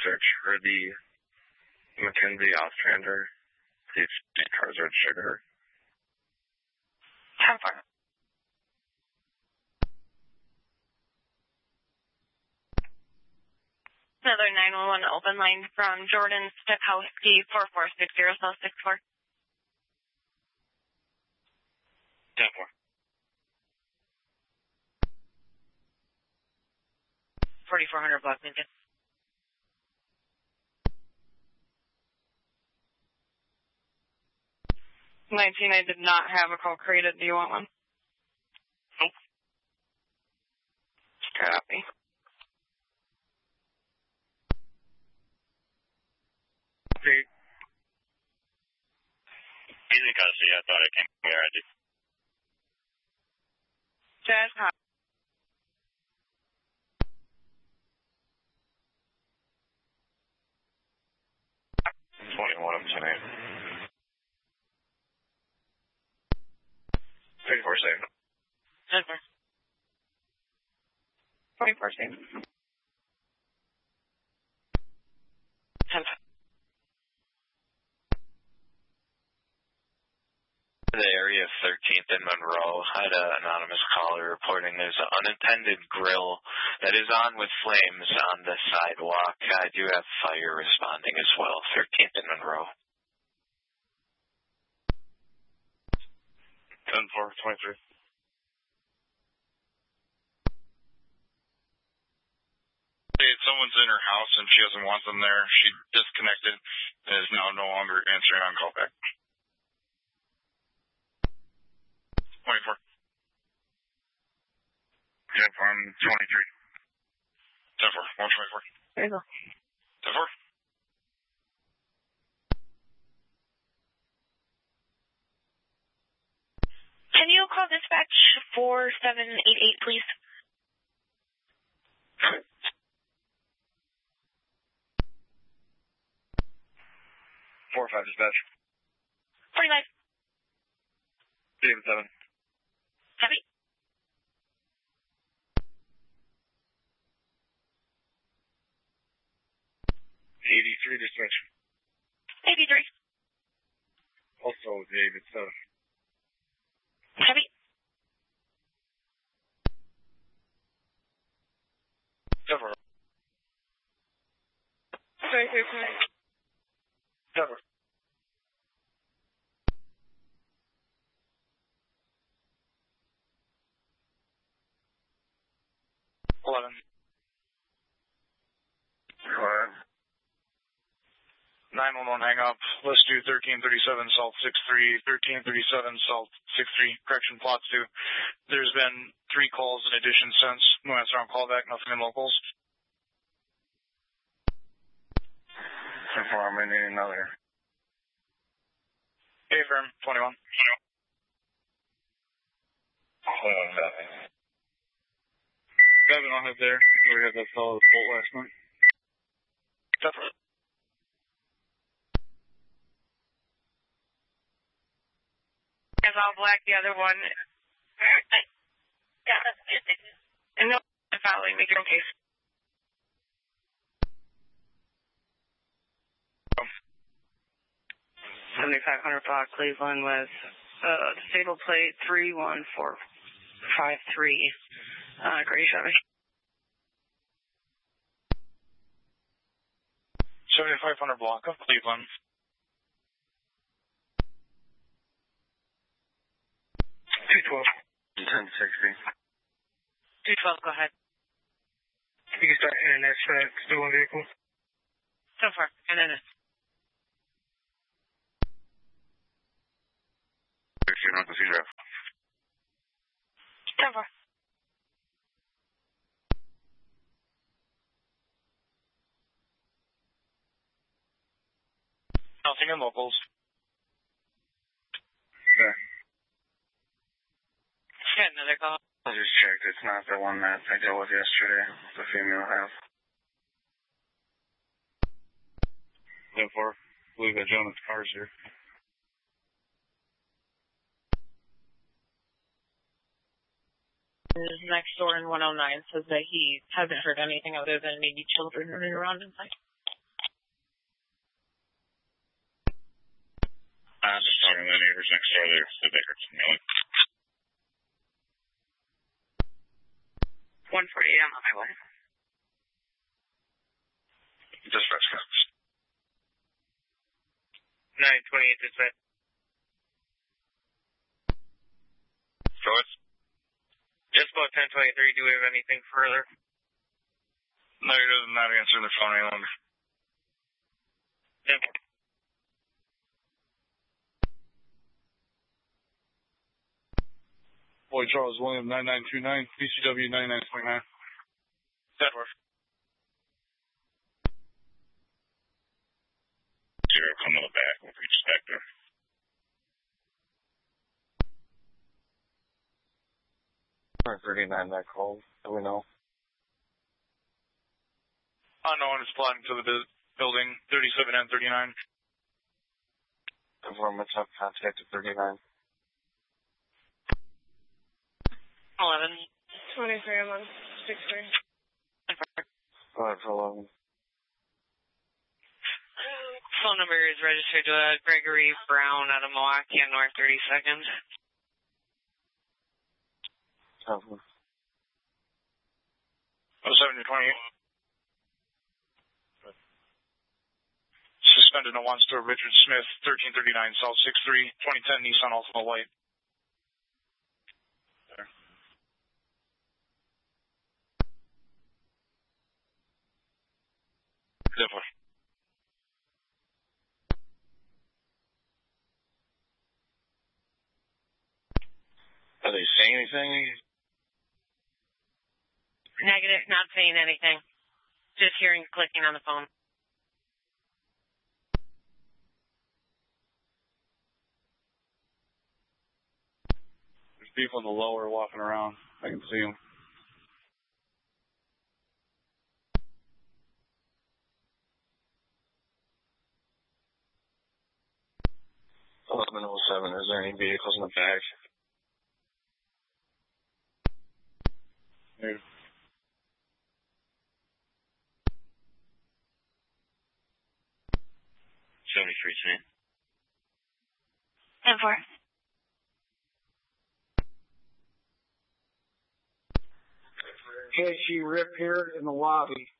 search for the Mackenzie Ostrander. These cars are registered. 10-4. Another 911 open line from Jordan Stekowski, 4460 South 64. 10-4. 4400 Block Lincoln. I did not have a call created. Do you want one? Nope. Copy. Great. Easy custody. I thought I came here. I did. Jazz, hi. 21 of tonight. 24 same. 10-4. 24 same. 10-4. The area of 13th and Monroe had an anonymous caller reporting there's an unattended grill that is on with flames on the sidewalk. I do have fire responding as well, 13th and Monroe. 10-4, 23. Hey, someone's in her house and she doesn't want them there. She disconnected and is now no longer answering on callback. 24. 10-4, I'm 23. 10-4, 124. There you go. 10-4. Can you call dispatch 4788, please? 4-5 dispatch. 45. 7. Heavy. 83 dispatch. 83. Also, David 7. Heavy. 7. 7. 11. 911 hang up. Let's do 1337 Salt 63, 1337 Salt 63, correction plots 2. There's been 3 calls in addition since. No answer on callback, nothing in locals. So far, I'm going to need another. Hey, firm, 21. Hold on, nothing. Devin, I'll head there. We had that fellow with Bolt last night. Definitely. As all black, the other one. Yeah, that's it. And no following, make your own case. $7,500 block Cleveland with disabled plate 31453. Gray Chevy. 7,500 block of Cleveland. 212. 1060. 212, go ahead. You can start internet check, stolen vehicle. So far, internet. Not the CJ. 10-4. Nothing in locals. There. Got another call. I just checked. It's not the one that I dealt with yesterday. The female half. 10-4. I believe that gentleman's car's here. Next door in 109 says that he hasn't heard anything other than maybe children running around inside. Just talking to the neighbors next door. They said they heard some yelling. 148 on the highway. Dispatch comes. 928 dispatch. Source? Just about 1023. Do we have anything further? No, he doesn't not answer the phone any longer. Yeah. Boy Charles William 9929, PCW 9929. Deadworth. Zero, come to the back. We'll reach Spectre. Or 39 that call. Do we know? Unknown is plotting to the building 37 and 39. Performance up contact at 39. 11. 23 on 63. 511. Phone number is registered to Gregory Brown out of Milwaukee on North 32nd. 07 to 28. Suspended in a one-store Richard Smith, 1339 South 63, 2010 Nissan Altima White. There. Definitely. Are they saying anything? Negative, not saying anything. Just hearing clicking on the phone. There's people in the lower walking around. I can see them. Is there any vehicles in the back? No. 73, Sam. 10-4. Casey Rip here in the lobby.